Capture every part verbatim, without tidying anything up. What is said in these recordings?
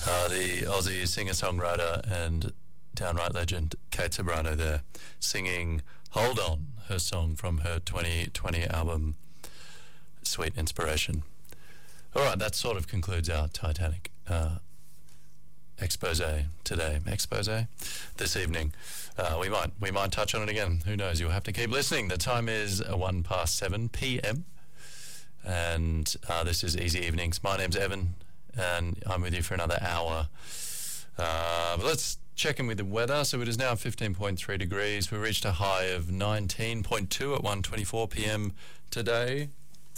Uh, the Aussie singer-songwriter and downright legend Kate Ceberano there, singing Hold On, her song from her twenty twenty album Sweet Inspiration. All right, that sort of concludes our Titanic uh, expose today. Expose this evening. Uh, we might we might touch on it again. Who knows? You'll have to keep listening. The time is one past seven p.m. and uh, this is Easy Evenings. My name's Evan, and I'm with you for another hour. Uh, but let's check in with the weather. So it is now fifteen point three degrees. We reached a high of nineteen point two at one twenty-four p.m. today.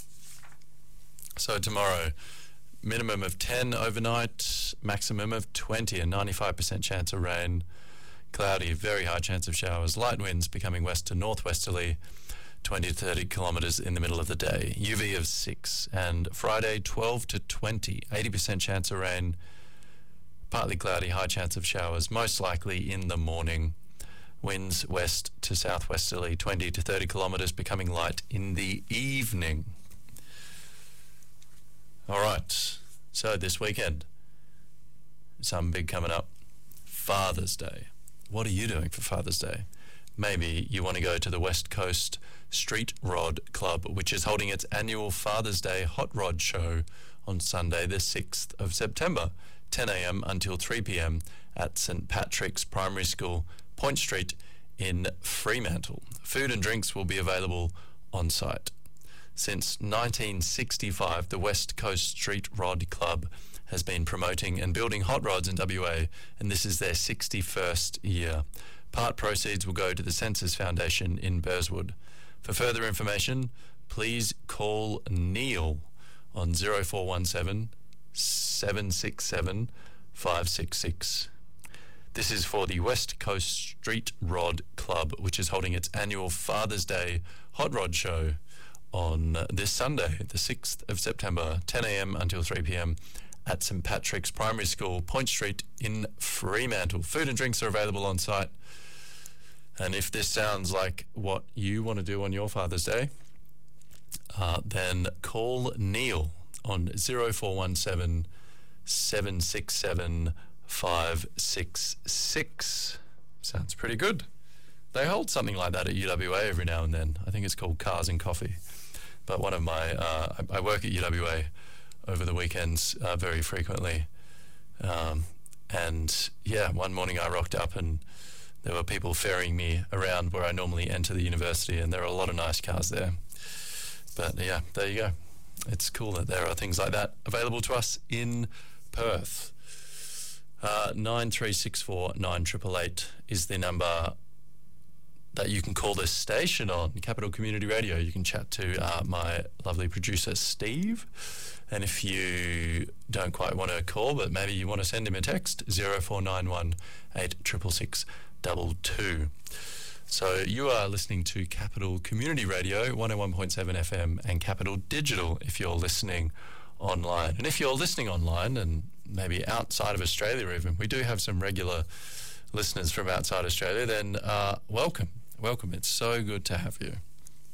So tomorrow, minimum of ten overnight, maximum of twenty, and ninety-five percent chance of rain. Cloudy, very high chance of showers. Light winds becoming west to northwesterly, twenty to thirty kilometres in the middle of the day. U V of six. And Friday, twelve to twenty, eighty percent chance of rain. Partly cloudy, high chance of showers, most likely in the morning. Winds west to southwesterly, twenty to thirty kilometres, becoming light in the evening. All right, so this weekend, something big coming up. Father's Day. What are you doing for Father's Day? Maybe you want to go to the West Coast Street Rod Club, which is holding its annual Father's Day Hot Rod Show on Sunday, the sixth of September, ten a.m. until three p.m. at Saint Patrick's Primary School, Point Street in Fremantle. Food and drinks will be available on site. Since nineteen sixty-five, the West Coast Street Rod Club has been promoting and building hot rods in W A, and this is their sixty-first year. Part proceeds will go to the Census Foundation in Burswood. For further information, please call Neil on zero four one seven, seven six seven, five six six. This is for the West Coast Street Rod Club, which is holding its annual Father's Day Hot Rod Show on this Sunday, the sixth of September, ten a.m. until three p.m. at Saint Patrick's Primary School, Point Street in Fremantle. Food and drinks are available on site. And if this sounds like what you want to do on your Father's Day, uh, then call Neil on zero four one seven, seven six seven, five six six. Sounds pretty good. They hold something like that at U W A every now and then. I think it's called Cars and Coffee. But one of my, uh, I, I work at U W A over the weekends uh, very frequently. Um, and yeah, one morning I rocked up and there were people ferrying me around where I normally enter the university, and there are a lot of nice cars there. But yeah, there you go. It's cool that there are things like that available to us in Perth. Uh, nine three six four, nine eight eight eight is the number that you can call this station on, Capital Community Radio. You can chat to uh, my lovely producer, Steve. And if you don't quite want to call, but maybe you want to send him a text, zero four nine one, eight six six, two two. So you are listening to Capital Community Radio, one oh one point seven F M, and Capital Digital if you're listening online. And if you're listening online and maybe outside of Australia even, we do have some regular listeners from outside Australia, then uh, welcome. Welcome. It's so good to have you.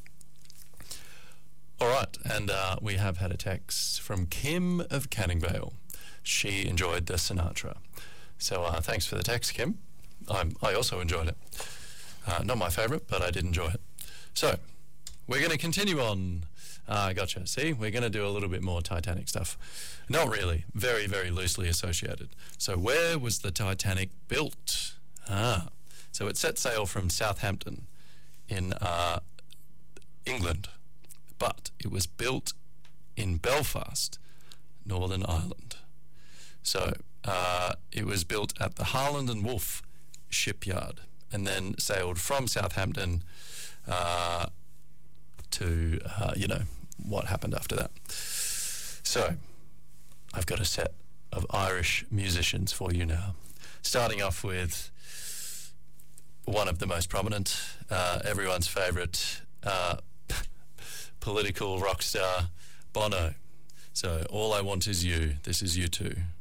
All right, and uh, we have had a text from Kim of Canning Vale. She enjoyed the Sinatra. So uh, thanks for the text, Kim. I'm, I also enjoyed it. Uh, not my favourite, but I did enjoy it. So we're going to continue on. Uh, gotcha. See, we're going to do a little bit more Titanic stuff. Not really. Very, very loosely associated. So where was the Titanic built? Ah, so it set sail from Southampton in uh, England, but it was built in Belfast, Northern Ireland. So uh, it was built at the Harland and Wolff shipyard, and then sailed from Southampton uh, to, uh, you know, what happened after that. So I've got a set of Irish musicians for you now, starting off with one of the most prominent, uh, everyone's favourite uh, political rock star, Bono. So All I Want Is You. This is U two.